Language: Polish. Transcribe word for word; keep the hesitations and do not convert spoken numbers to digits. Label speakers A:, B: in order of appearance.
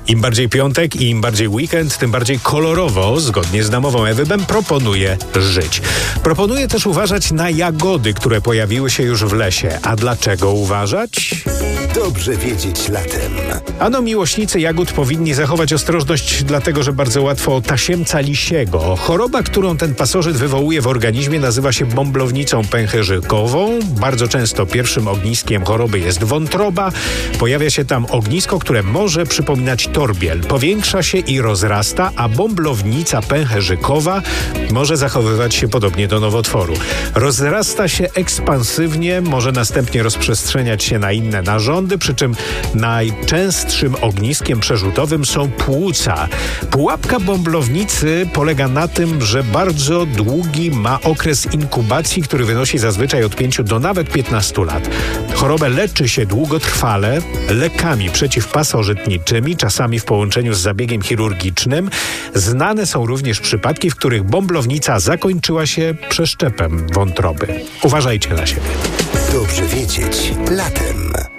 A: Im bardziej piątek i im bardziej weekend, tym bardziej kolorowo, zgodnie z namową Ewy Bem, proponuję żyć. Proponuję też uważać na jagody, które pojawiły się już w lesie. A dlaczego uważać?
B: Dobrze wiedzieć latem.
A: Ano miłośnicy jagód powinni zachować ostrożność, dlatego że bardzo łatwo o tasiemca lisiego. Choroba, którą ten pasożyt wywołuje w organizmie, nazywa się bąblownicą pęcherzykową. Bardzo często pierwszym ogniskiem choroby jest wątroba. Pojawia się tam ognisko, które może przypominać torbiel. Powiększa się i rozrasta, a bąblownica pęcherzykowa może zachowywać się podobnie do nowotworu. Rozrasta się ekspansywnie, może następnie rozprzestrzeniać się na inne narządy, przy czym najczęstszym ogniskiem przerzutowym są płuca. Pułapka bąblownicy polega na tym, że bardzo długi ma okres inkubacji, który wynosi zazwyczaj od pięciu do nawet piętnastu lat. Chorobę leczy się długotrwale lekami przeciwpasożytniczymi, czasami w połączeniu z zabiegiem chirurgicznym. Znane są również przypadki, w których bąblownica zakończyła się przeszczepem wątroby. Uważajcie na siebie.
B: Dobrze wiedzieć latem.